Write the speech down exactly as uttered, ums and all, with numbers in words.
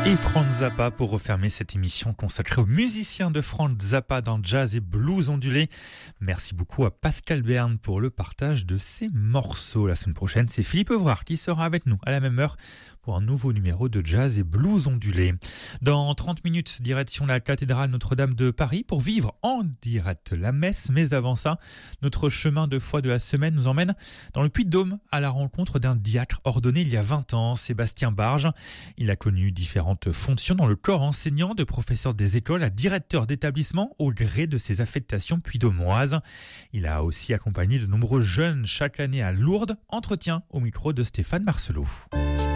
Et Franz Zappa pour refermer cette émission consacrée aux musiciens de Franz Zappa dans jazz et blues ondulé. Merci beaucoup à Pascal Berne pour le partage de ces morceaux. La semaine prochaine, c'est Philippe Evrard qui sera avec nous à la même heure pour un nouveau numéro de jazz et blues ondulé. Dans trente minutes, direction la cathédrale Notre-Dame de Paris pour vivre en direct la messe. Mais avant ça, notre chemin de foi de la semaine nous emmène dans le Puy-de-Dôme à la rencontre d'un diacre ordonné il y a vingt ans, Sébastien Barge. Il a connu différentes fonctions dans le corps enseignant, de professeur des écoles à directeur d'établissement au gré de ses affectations puy-de-dômoises. Il a aussi accompagné de nombreux jeunes chaque année à Lourdes. Entretien au micro de Stéphane Marcelot.